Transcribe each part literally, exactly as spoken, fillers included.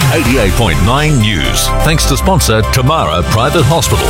eighty-eight point nine News. Thanks to sponsor Tamara Private Hospital.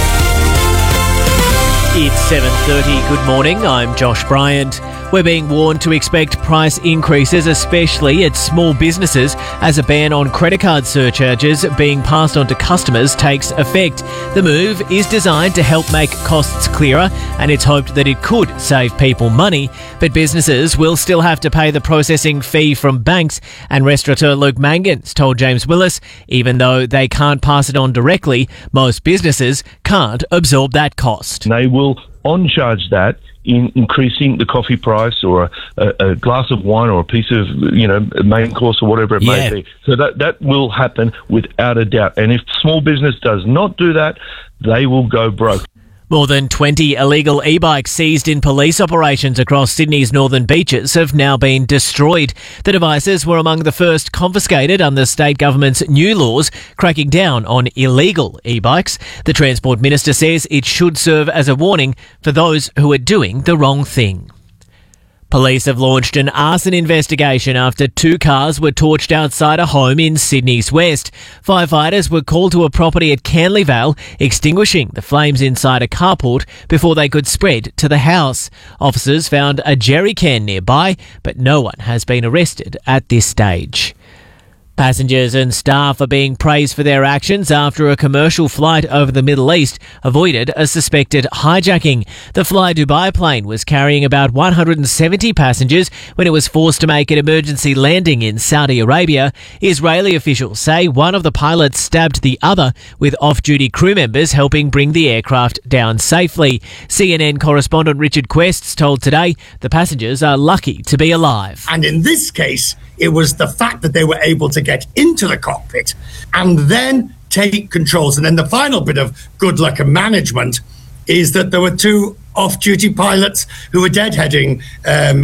It's seven thirty. Good morning. I'm Josh Bryant. We're being warned to expect price increases, especially at small businesses, as a ban on credit card surcharges being passed on to customers takes effect. The move is designed to help make costs clearer, and it's hoped that it could save people money. But businesses will still have to pay the processing fee from banks, and restaurateur Luke Mangans told James Willis, even though they can't pass it on directly, most businesses can't absorb that cost. They will on-charge that in increasing the coffee price or a, a, a glass of wine or a piece of, you know, main course or whatever it Yeah. may be. So that, that will happen without a doubt. And if small business does not do that, they will go broke. More than twenty illegal e-bikes seized in police operations across Sydney's northern beaches have now been destroyed. The devices were among the first confiscated under state government's new laws cracking down on illegal e-bikes. The Transport Minister says it should serve as a warning for those who are doing the wrong thing. Police have launched an arson investigation after two cars were torched outside a home in Sydney's west. Firefighters were called to a property at Canley Vale, extinguishing the flames inside a carport before they could spread to the house. Officers found a jerry can nearby, but no one has been arrested at this stage. Passengers and staff are being praised for their actions after a commercial flight over the Middle East avoided a suspected hijacking. The Fly Dubai plane was carrying about one hundred seventy passengers when it was forced to make an emergency landing in Saudi Arabia. Israeli officials say one of the pilots stabbed the other, with off-duty crew members helping bring the aircraft down safely. C N N correspondent Richard Quests told Today the passengers are lucky to be alive. And in this case, it was the fact that they were able to get into the cockpit and then take controls. And then the final bit of good luck and management is that there were two off-duty pilots who were deadheading um,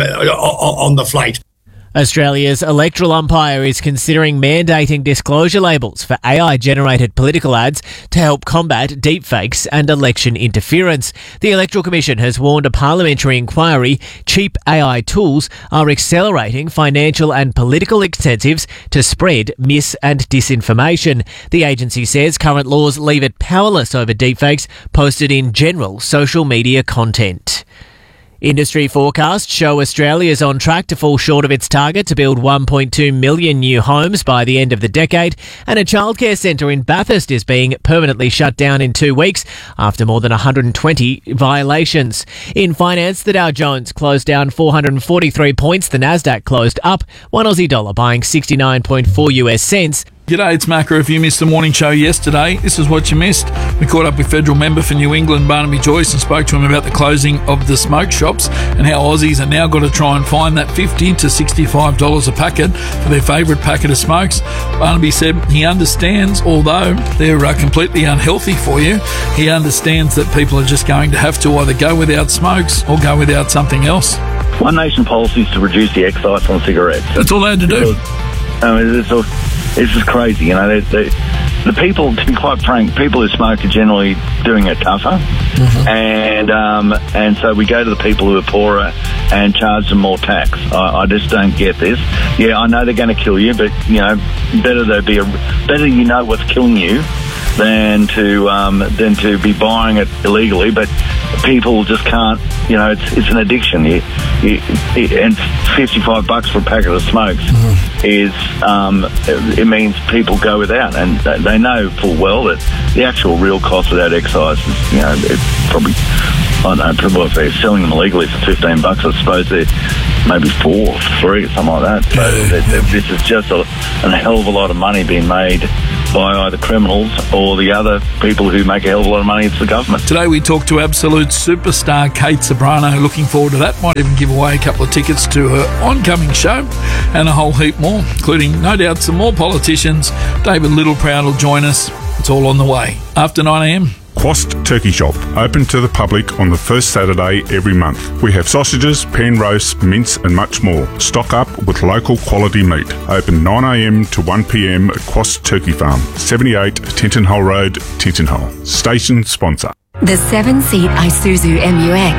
on the flight. Australia's electoral umpire is considering mandating disclosure labels for A I-generated political ads to help combat deepfakes and election interference. The Electoral Commission has warned a parliamentary inquiry cheap A I tools are accelerating financial and political incentives to spread mis- and disinformation. The agency says current laws leave it powerless over deepfakes posted in general social media content. Industry forecasts show Australia is on track to fall short of its target to build one point two million new homes by the end of the decade, and a childcare centre in Bathurst is being permanently shut down in two weeks after more than one hundred twenty violations. In finance, the Dow Jones closed down four hundred forty-three points, the Nasdaq closed up, one Aussie dollar buying sixty-nine point four US cents. G'day, it's Macca. If you missed the morning show yesterday, this is what you missed. We caught up with federal member for New England, Barnaby Joyce, and spoke to him about the closing of the smoke shops and how Aussies are now got to try and find that fifty to sixty-five dollars a packet for their favourite packet of smokes. Barnaby said he understands, although they're uh, completely unhealthy for you, he understands that people are just going to have to either go without smokes or go without something else. One Nation policy is to reduce the excise on cigarettes. That's all they had to do. Because, I mean, it's all, it's just crazy, you know. They, they, the people, to be quite frank, people who smoke are generally doing it tougher, mm-hmm. and um, and so we go to the people who are poorer and charge them more tax. I, I just don't get this. Yeah, I know they're going to kill you, but you know, better they be a, better you know what's killing you than to um, than to be buying it illegally. But people just can't. You know, it's it's an addiction. You, you, and fifty-five bucks for a packet of smokes mm-hmm. is um, it, it means people go without, and they know full well that the actual real cost of that excise is, you know, it's probably, I don't know, probably if they're selling them illegally for fifteen bucks, I suppose they're maybe four, three, something like that. So yeah, they're, they're, this is just a, a hell of a lot of money being made by either criminals or the other people who make a hell of a lot of money. It's the government. Today we talked to absolute superstar Kate Ceberano. Looking forward to that. Might even give away a couple of tickets to her oncoming show and a whole heap more, including no doubt some more politicians. David Littleproud will join us. It's all on the way. After nine a.m. Quast Turkey Shop, open to the public on the first Saturday every month. We have sausages, pan roasts, mince and much more. Stock up with local quality meat. Open nine a.m. to one p.m. at Quast Turkey Farm, seventy-eight Tinton Hole Road, Tinton Hole. Station sponsor. The seven-seat Isuzu M U X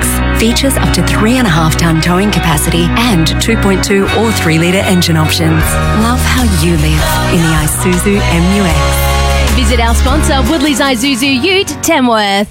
features up to three and a half tonne towing capacity and two point two or three litre engine options. Love how you live in the Isuzu M U X. Visit our sponsor, Woodley's Isuzu Ute, Tamworth.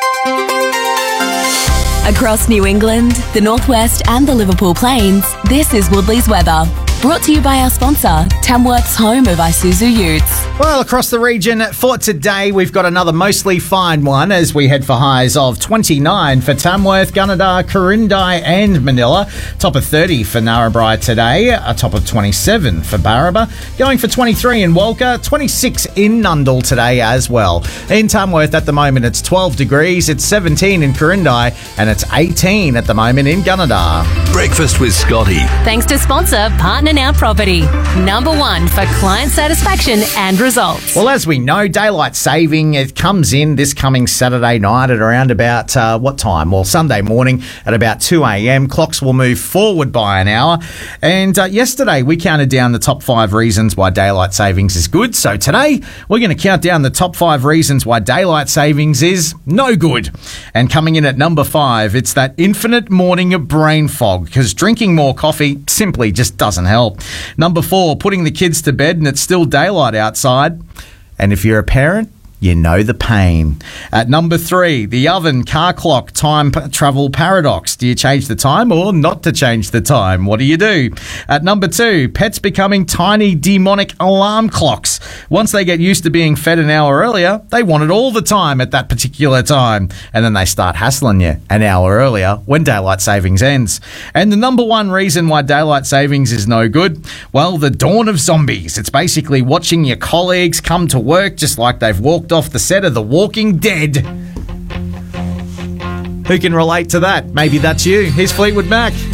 Across New England, the Northwest and the Liverpool Plains, this is Woodley's weather. Brought to you by our sponsor, Tamworth's home of Isuzu Utes. Well, across the region for today, we've got another mostly fine one as we head for highs of twenty-nine for Tamworth, Gunnedah, Corindai and Manila. Top of thirty for Narrabri today, a top of twenty-seven for Barraba. Going for twenty-three in Walker, twenty-six in Nundle today as well. In Tamworth at the moment, it's twelve degrees, it's seventeen in Corindai and it's eighteen at the moment in Gunnedah. Breakfast with Scotty. Thanks to sponsor Partner Now Property. Number one for client satisfaction and results. Well, as we know, daylight saving, it comes in this coming Saturday night at around about, uh, what time? Well, Sunday morning at about two a.m. Clocks will move forward by an hour. And uh, yesterday, we counted down the top five reasons why daylight savings is good. So today, we're going to count down the top five reasons why daylight savings is no good. And coming in at number five, it's that infinite morning of brain fog, because drinking more coffee simply just doesn't help. Number four, putting the kids to bed and it's still daylight outside. And if you're a parent, you know the pain. At number three, the oven, car clock, time p- travel paradox. Do you change the time or not to change the time? What do you do? At number two, pets becoming tiny demonic alarm clocks. Once they get used to being fed an hour earlier, they want it all the time at that particular time. And then they start hassling you an hour earlier when daylight savings ends. And the number one reason why daylight savings is no good, well, the dawn of zombies. It's basically watching your colleagues come to work just like they've walked off the set of The Walking Dead. Who can relate to that? Maybe that's you. Here's Fleetwood Mac.